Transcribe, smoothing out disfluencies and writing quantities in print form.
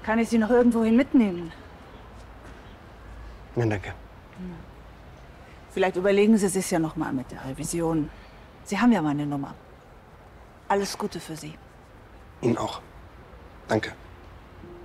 Kann ich Sie noch irgendwohin mitnehmen? Nein, danke. Vielleicht überlegen Sie sich ja noch mal mit der Revision. Sie haben ja meine Nummer. Alles Gute für Sie. Ihnen auch. Danke.